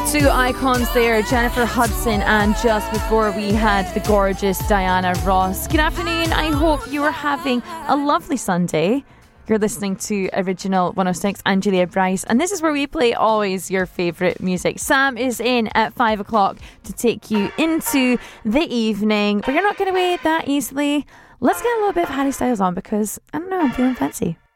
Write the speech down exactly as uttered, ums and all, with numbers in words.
Two icons there, Jennifer Hudson, and just before we had the gorgeous Diana Ross. Good afternoon. I hope you are having a lovely Sunday. You're listening to Original one oh six and Julia Bryce, and this is where we play always your favourite music. Sam is in at five o'clock to take you into the evening, but you're not getting away that easily. Let's get a little bit of Harry Styles on because, I don't know, I'm feeling fancy.